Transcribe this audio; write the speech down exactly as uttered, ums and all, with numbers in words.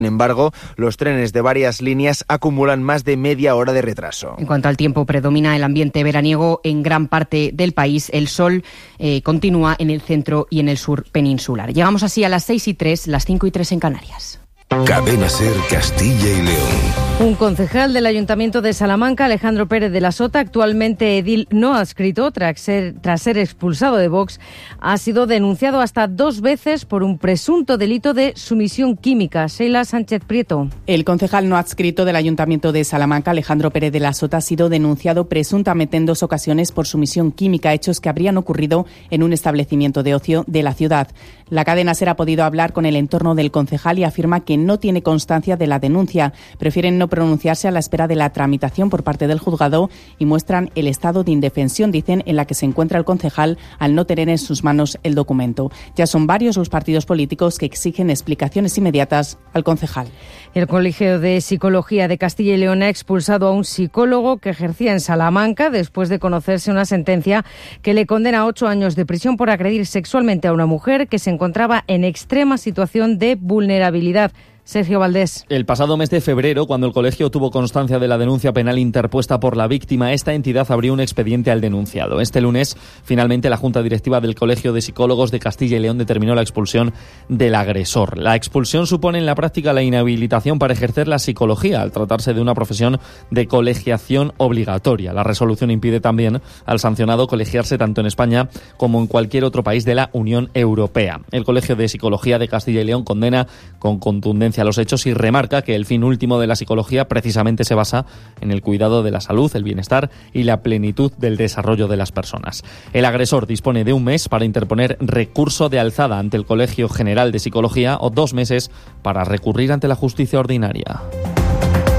Sin embargo, los trenes de varias líneas acumulan más de media hora de retraso. En cuanto al tiempo, predomina el ambiente veraniego en gran parte del país. El sol eh, continúa en el centro y en el sur peninsular. Llegamos así a las seis y tres, las cinco y tres en Canarias. Cadena SER Castilla y León. Un concejal del Ayuntamiento de Salamanca, Alejandro Pérez de la Sota, actualmente edil no adscrito tras ser, tras ser expulsado de Vox, ha sido denunciado hasta dos veces por un presunto delito de sumisión química. Sheila Sánchez Prieto. El concejal no adscrito del Ayuntamiento de Salamanca, Alejandro Pérez de la Sota, ha sido denunciado presuntamente en dos ocasiones por sumisión química, hechos que habrían ocurrido en un establecimiento de ocio de la ciudad. La cadena SER ha podido hablar con el entorno del concejal y afirma que no tiene constancia de la denuncia. Prefieren no pronunciarse a la espera de la tramitación por parte del juzgado y muestran el estado de indefensión, dicen, en la que se encuentra el concejal al no tener en sus manos el documento. Ya son varios los partidos políticos que exigen explicaciones inmediatas al concejal. El Colegio de Psicología de Castilla y León ha expulsado a un psicólogo que ejercía en Salamanca después de conocerse una sentencia que le condena a ocho años de prisión por agredir sexualmente a una mujer que se encontraba en extrema situación de vulnerabilidad. Sergio Valdés. El pasado mes de febrero, cuando el colegio tuvo constancia de la denuncia penal interpuesta por la víctima, esta entidad abrió un expediente al denunciado. Este lunes, finalmente, la Junta Directiva del Colegio de Psicólogos de Castilla y León determinó la expulsión del agresor. La expulsión supone en la práctica la inhabilitación para ejercer la psicología, al tratarse de una profesión de colegiación obligatoria. La resolución impide también al sancionado colegiarse tanto en España como en cualquier otro país de la Unión Europea. El Colegio de Psicología de Castilla y León condena con contundencia a los hechos y remarca que el fin último de la psicología precisamente se basa en el cuidado de la salud, el bienestar y la plenitud del desarrollo de las personas. El agresor dispone de un mes para interponer recurso de alzada ante el Colegio General de Psicología o dos meses para recurrir ante la justicia ordinaria.